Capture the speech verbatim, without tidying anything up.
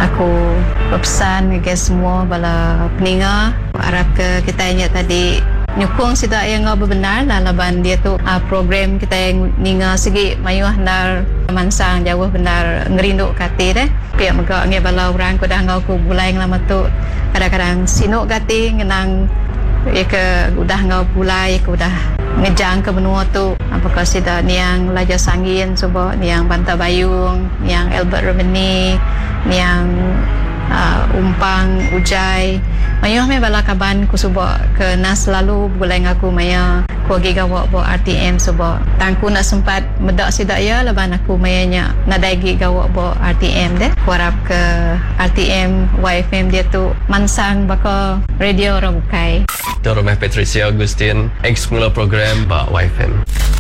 aku berpesan ke semua bala peninga harap ke kita ingat tadi nyukung sida yang ngau benar lah laban dia tu uh, program kita yang ninga segi mayuh nar mansang jauh benar ngerinduk kati deh pihak megak nge bala orang ko dah ngau ku bulai lama tu kadang-kadang sinuk kati ngenang ya ke udah ngau bulai ke udah ngejang ke benua tu apakah sida niang Laja Sangin subo niang Banta Bayung niang Albert Romani niang uh, Umpang Ujai mayuh me bala kaban ku subo ke nas selalu bulai ngaku maya ku giga wa bo R T M subo tangku nak sempat medak sida ya laban aku mayanya nadai giga wa bo R T M deh ku harap ke R T M Y F M dia tu mansang baka radio Rabukai Itu Romeh Patricia Agustin ex pengelola program Pak Y F M.